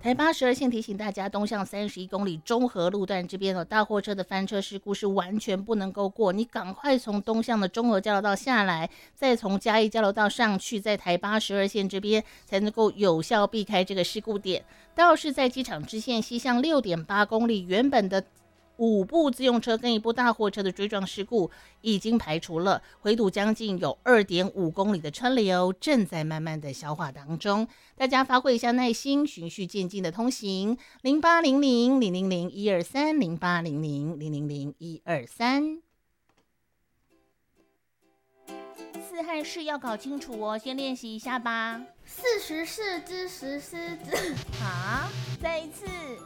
台812线提醒大家，东向31公里中和路段这边大货车的翻车事故是完全不能够过，你赶快从东向的中和交流道下来，再从嘉义交流道上去，在台812线这边才能够有效避开这个事故点。倒是在机场支线西向6.8公里，原本的5部自用车跟1部大货车的追撞事故已经排除了，回堵将近有2.5公里的车流正在慢慢的消化当中，大家发挥一下耐心，循序渐进的通行。0800-000-123，0800-000-123。四汉式要搞清楚哦，先练习一下吧。 44只石狮子。 好，再一次。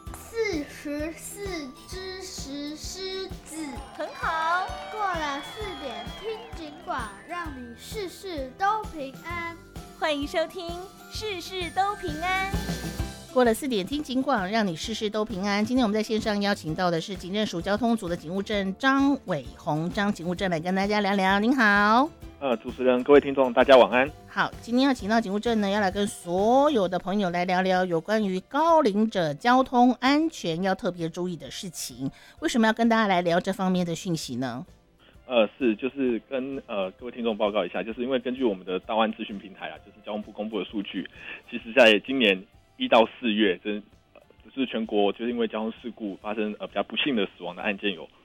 44只石狮子。 很好。 过了4点听警广，让你事事都平安。 欢迎收听事事都平安。过了4点听警广，让你事事都平安。今天我们在线上邀请到的是警政署交通组的警务正张伟宏张警务正来跟大家聊聊。您好。 主持人，各位听众，大家晚安。 好，今天要请到警务正呢，要来跟所有的朋友来聊聊有关于高龄者交通安全要特别注意的事情。为什么要跟大家来聊这方面的讯息呢？ 就是跟各位听众报告一下，就是因为根据我们的道安资讯平台就是交通部公布的数据，其实在今年1到4月，就是全国就是因为交通事故发生比较不幸的死亡的案件有